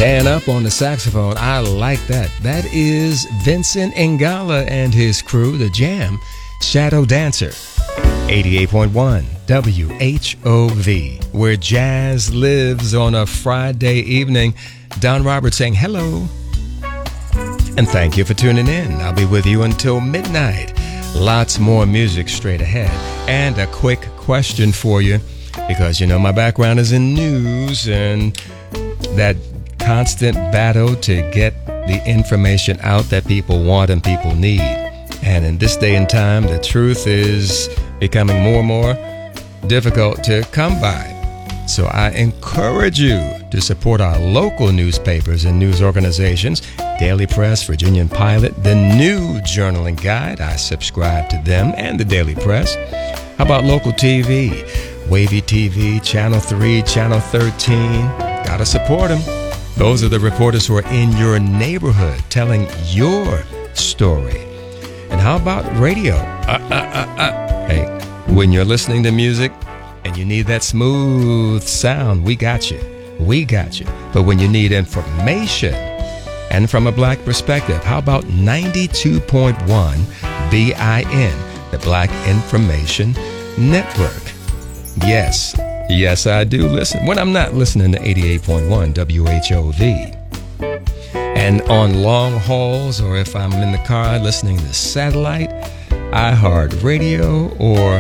Tan up on the saxophone. I like that. That is Vincent Ingala and his crew, The Jam, Shadow Dancer. 88.1 WHOV, where jazz lives on a Friday evening. Don Roberts saying hello. And thank you for tuning in. I'll be with you until midnight. Lots more music straight ahead. And a quick question for you, because you know my background is in news and that constant battle to get the information out that people want and people need. And in this day and time, the truth is becoming more and more difficult to come by. So I encourage you to support our local newspapers and news organizations, Daily Press, Virginian Pilot, the New Journaling Guide. I subscribe to them and the Daily Press. How about local TV? Wavy TV, Channel 3, Channel 13. Gotta support them. Those are the reporters who are in your neighborhood telling your story. And how about radio? Hey, when you're listening to music and you need that smooth sound, we got you. We got you. But when you need information and from a black perspective, how about 92.1 BIN, the Black Information Network? Yes, I do listen when I'm not listening to 88.1 WHOV. And on long hauls, or if I'm in the car listening to satellite, iHeartRadio, or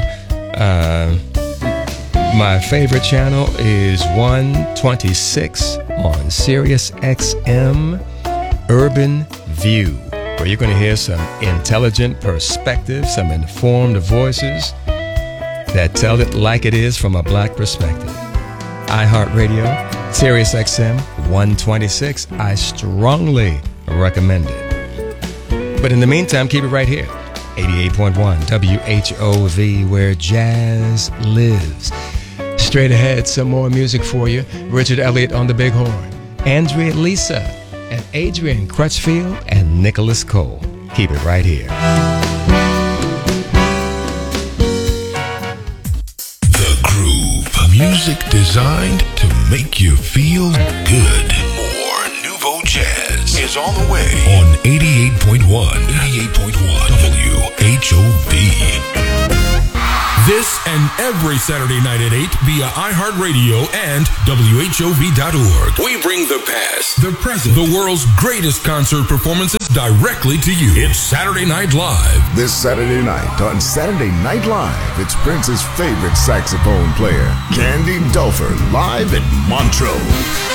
my favorite channel is 126 on Sirius XM Urban View, where you're going to hear some intelligent perspectives, some informed voices that tell it like it is from a black perspective. iHeartRadio, Sirius XM 126. I strongly recommend it. But in the meantime, keep it right here. 88.1 WHOV, where jazz lives. Straight ahead, some more music for you. Richard Elliott on the big horn. Andrea Lisa and Adrian Crutchfield and Nicholas Cole. Keep it right here. Music designed to make you feel good. More Nouveau Jazz is on the way on 88.1 WHOV. This and every Saturday night at 8 via iHeartRadio and WHOV.org. We bring the past, the present, the world's greatest concert performances directly to you. It's Saturday Night Live. This Saturday night on Saturday Night Live, it's Prince's favorite saxophone player, Candy Dulfer, live at Montreux.